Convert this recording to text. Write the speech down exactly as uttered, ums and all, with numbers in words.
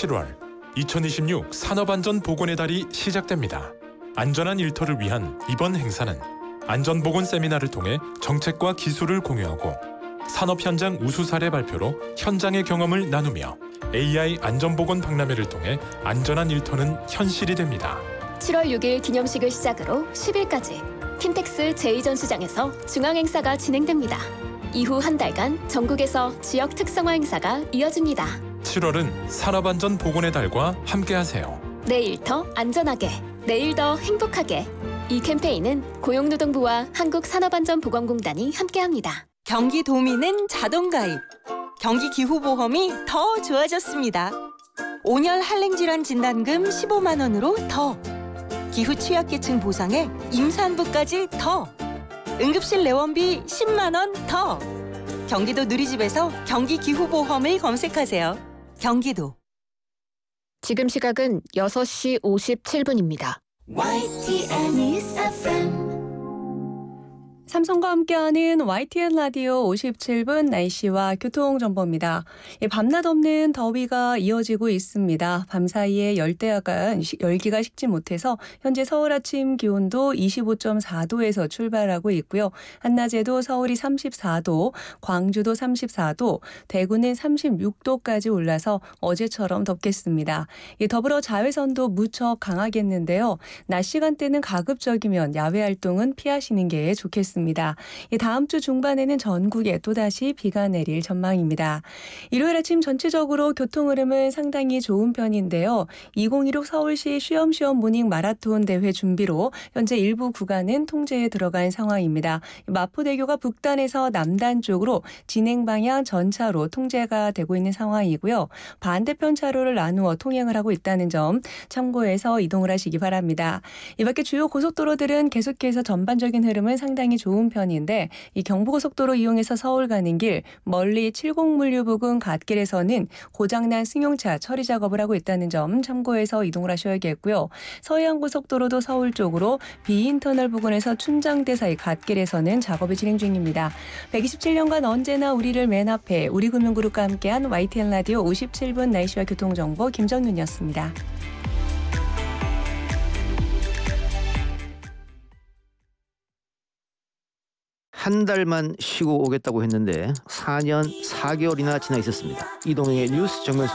칠월, 이천이십육 산업안전보건의 달이 시작됩니다. 안전한 일터를 위한 이번 행사는 안전보건 세미나를 통해 정책과 기술을 공유하고 산업 현장 우수 사례 발표로 현장의 경험을 나누며 에이아이 안전보건 박람회를 통해 안전한 일터는 현실이 됩니다. 칠월 육일 기념식을 시작으로 십일까지 킨텍스 제이 전시장에서 중앙행사가 진행됩니다. 이후 한 달간 전국에서 지역 특성화 행사가 이어집니다. 칠월은 산업안전보건의 달과 함께하세요. 내 일터 안전하게, 내일 더 행복하게. 이 캠페인은 고용노동부와 한국산업안전보건공단이 함께합니다. 경기도민은 자동가입. 경기기후보험이 더 좋아졌습니다. 온열 한랭질환 진단금 십오만 원으로 더. 기후 취약계층 보상에 임산부까지 더. 응급실 내원비 십만 원 더. 경기도 누리집에서 경기기후보험을 검색하세요. 경기도. 지금 시각은 여섯 시 오십칠 분입니다. 와이티엔 News 에프엠. 삼성과 함께하는 와이티엔 라디오 오십칠 분 날씨와 교통정보입니다. 밤낮 없는 더위가 이어지고 있습니다. 밤사이에 열대야가 열기가 식지 못해서 현재 서울 아침 기온도 이십오 점 사 도에서 출발하고 있고요. 한낮에도 서울이 삼십사 도, 광주도 삼십사 도, 대구는 삼십육 도까지 올라서 어제처럼 덥겠습니다. 더불어 자외선도 무척 강하겠는데요. 낮 시간대는 가급적이면 야외 활동은 피하시는 게 좋겠습니다. 다음 주 중반에는 전국에 또다시 비가 내릴 전망입니다. 일요일 아침 전체적으로 교통 흐름은 상당히 좋은 편인데요. 이천십육 서울시 쉬엄쉬엄 모닝 마라톤 대회 준비로 현재 일부 구간은 통제에 들어간 상황입니다. 마포대교가 북단에서 남단 쪽으로 진행 방향 전차로 통제가 되고 있는 상황이고요. 반대편 차로를 나누어 통행을 하고 있다는 점 참고해서 이동을 하시기 바랍니다. 이 밖에 주요 고속도로들은 계속해서 전반적인 흐름은 상당히 좋은 편인데 이 경부고속도로 이용해서 서울 가는 길 멀리 칠곡물류 부근 갓길에서는 고장난 승용차 처리 작업을 하고 있다는 점 참고해서 이동을 하셔야겠고요. 서해안고속도로도 서울 쪽으로 비인터널 부근에서 춘장대 사이 갓길에서는 작업이 진행 중입니다. 백이십칠 년간 언제나 우리를 맨 앞에 우리금융그룹과 함께한 와이티엔 라디오 오십칠 분 날씨와 교통정보 김정윤이었습니다. 한 달만 쉬고 오겠다고 했는데 사 년 사 개월이나 지나 있었습니다. 이동영의 뉴스 정면